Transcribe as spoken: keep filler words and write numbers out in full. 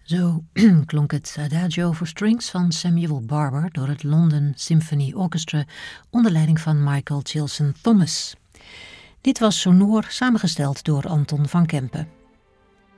Zo klonk het Adagio for Strings van Samuel Barber door het London Symphony Orchestra onder leiding van Michael Chilson Thomas. Dit was Sonor, samengesteld door Anton van Kempen.